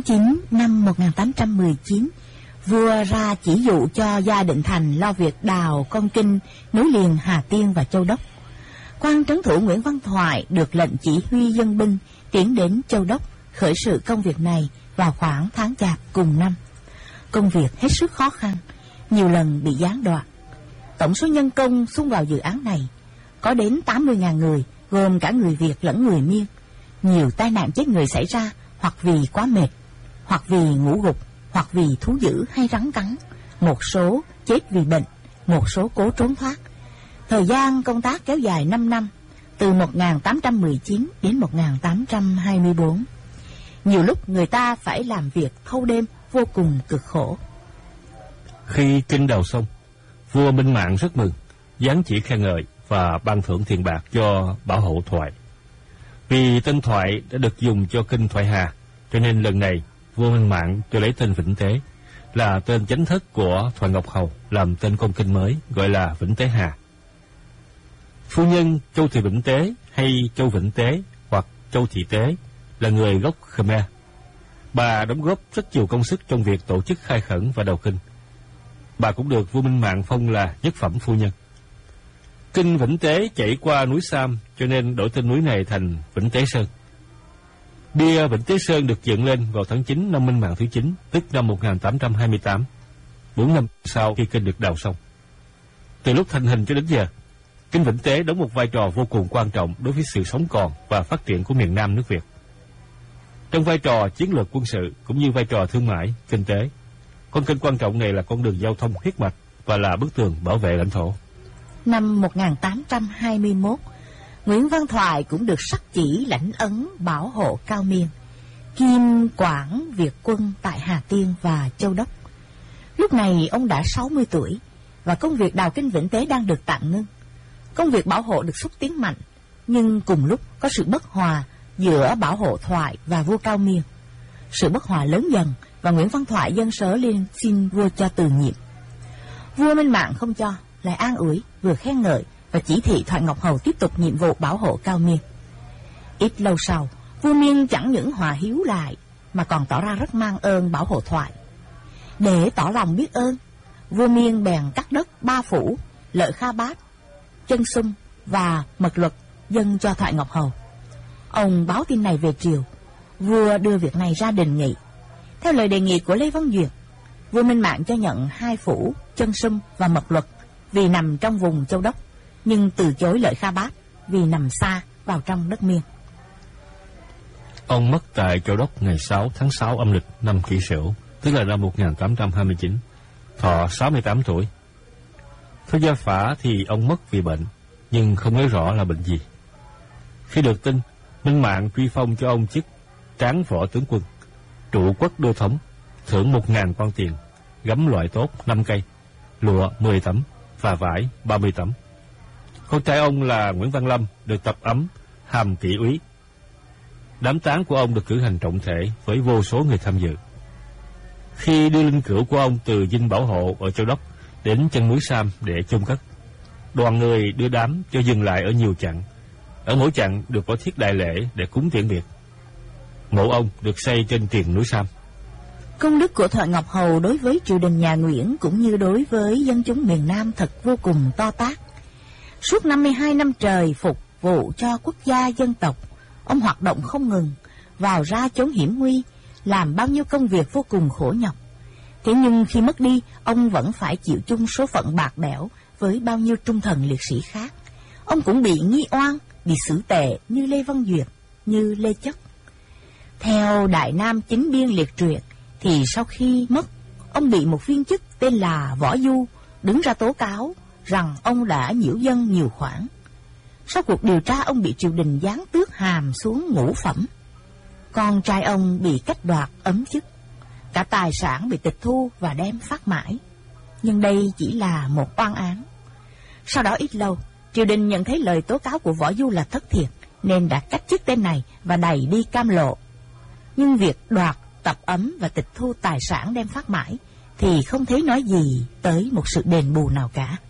9 năm 1819, vua ra chỉ dụ cho Gia Định Thành lo việc đào con kinh nối liền Hà Tiên và Châu Đốc. Quan trấn thủ Nguyễn Văn Thoại được lệnh chỉ huy dân binh tiến đến Châu Đốc khởi sự công việc này vào khoảng tháng Chạp cùng năm. Công việc hết sức khó khăn, nhiều lần bị gián đoạn. Tổng số nhân công xung vào dự án này có đến 80.000 người, gồm cả người Việt lẫn người Miên. Nhiều tai nạn chết người xảy ra hoặc vì quá mệt, hoặc vì ngủ gục, hoặc vì thú dữ hay rắn cắn. Một số chết vì bệnh, một số cố trốn thoát. Thời gian công tác kéo dài 5 năm, từ 1819 đến 1824. Nhiều lúc người ta phải làm việc thâu đêm, vô cùng cực khổ. Khi kinh đào xong, vua Minh Mạng rất mừng, giáng chỉ khen ngợi và ban thưởng tiền bạc cho Bảo Hộ Thoại. Vì tên Thoại đã được dùng cho kinh Thoại Hà, cho nên lần này vua Minh Mạng cho lấy tên Vĩnh Tế, là tên chánh thất của Thoại Ngọc Hầu, làm tên con kinh mới, gọi là Vĩnh Tế Hà. Phu nhân Châu Thị Vĩnh Tế hay Châu Vĩnh Tế hoặc Châu Thị Tế là người gốc Khmer. Bà đóng góp rất nhiều công sức trong việc tổ chức khai khẩn và đào kinh. Bà cũng được vua Minh Mạng phong là nhất phẩm phu nhân. Kinh Vĩnh Tế chảy qua núi Sam, cho nên đổi tên núi này thành Vĩnh Tế Sơn. Bia Vĩnh Tế Sơn được dựng lên vào tháng 9 năm Minh Mạng thứ 9, tức năm 1828, 4 năm sau khi kinh được đào xong. Từ lúc thành hình cho đến giờ, kinh Vĩnh Tế đóng một vai trò vô cùng quan trọng đối với sự sống còn và phát triển của miền Nam nước Việt. Trong vai trò chiến lược quân sự cũng như vai trò thương mại, kinh tế, con kênh quan trọng này là con đường giao thông huyết mạch và là bức tường bảo vệ lãnh thổ. Năm 1821, Nguyễn Văn Thoại cũng được sắc chỉ lãnh ấn bảo hộ Cao Miên, Kim quản Việt quân tại Hà Tiên và Châu Đốc. Lúc này ông đã 60 tuổi và công việc đào kinh Vĩnh Tế đang được tạm ngưng. Công việc bảo hộ được xúc tiến mạnh, nhưng cùng lúc có sự bất hòa giữa Bảo Hộ Thoại và vua Cao Miên. Sự bất hòa lớn dần và Nguyễn Văn Thoại dâng sớ lên xin vua cho từ nhiệm. Vua Minh Mạng không cho, lại an ủi, vừa khen ngợi và chỉ thị Thoại Ngọc Hầu tiếp tục nhiệm vụ bảo hộ Cao Miên. Ít lâu sau, vua Miên chẳng những hòa hiếu lại mà còn tỏ ra rất mang ơn Bảo Hộ Thoại. Để tỏ lòng biết ơn, vua Miên bèn cắt đất Ba Phủ, Lợi Kha Bát, Chân Sung và Mật Luật dâng cho Thoại Ngọc Hầu. Ông báo tin này về triều, vua đưa việc này ra đình nghị. Theo lời đề nghị của Lê Văn Duyệt, vua Minh Mạng cho nhận 2 phủ Chân Sung và Mật Luật vì nằm trong vùng Châu Đốc, nhưng từ chối Lợi Kha Bát vì nằm xa vào trong đất Miên. Ông mất tại Châu Đốc ngày 6 tháng 6 âm lịch năm Kỷ Sửu, tức là năm 1829, thọ 68 tuổi. Theo gia phả thì ông mất vì bệnh, nhưng không nói rõ là bệnh gì. Khi được tin, Minh Mạng truy phong cho ông chức tráng võ tướng quân, trụ quốc đô thống, thưởng 1.000 quan tiền, gấm loại tốt 5 cây, lụa 10 tấm và vải 30 tấm. Con trai ông là Nguyễn Văn Lâm được tập ấm hàm kỵ úy. Đám táng của ông được cử hành trọng thể với vô số người tham dự. Khi đưa linh cữu của ông từ dinh Bảo Hộ ở Châu Đốc đến chân núi Sam để chôn cất, đoàn người đưa đám cho dừng lại ở nhiều chặng. Ở mỗi chặng được có thiết đại lễ để cúng tiễn biệt. Mộ ông được xây trên triền núi Sam. Công đức của Thoại Ngọc Hầu đối với triều đình nhà Nguyễn cũng như đối với dân chúng miền Nam thật vô cùng to tát. Suốt 52 năm trời phục vụ cho quốc gia dân tộc, ông hoạt động không ngừng, vào ra chốn hiểm nguy, làm bao nhiêu công việc vô cùng khổ nhọc. Thế nhưng khi mất đi, ông vẫn phải chịu chung số phận bạc bẽo với bao nhiêu trung thần liệt sĩ khác. Ông cũng bị nghi oan, bị xử tệ như Lê Văn Duyệt, như Lê Chất. Theo Đại Nam Chính Biên liệt truyện, thì sau khi mất, ông bị một viên chức tên là Võ Du đứng ra tố cáo rằng ông đã nhiễu dân nhiều khoản. Sau cuộc điều tra, ông bị triều đình giáng tước hàm xuống ngũ phẩm. Con trai ông bị cách đoạt ấm chức, cả tài sản bị tịch thu và đem phát mãi. Nhưng đây chỉ là một oan án. Sau đó ít lâu, triều đình nhận thấy lời tố cáo của Võ Du là thất thiệt, nên đã cách chức tên này và đày đi Cam Lộ. Nhưng việc đoạt, tập ấm và tịch thu tài sản đem phát mãi thì không thấy nói gì tới một sự đền bù nào cả.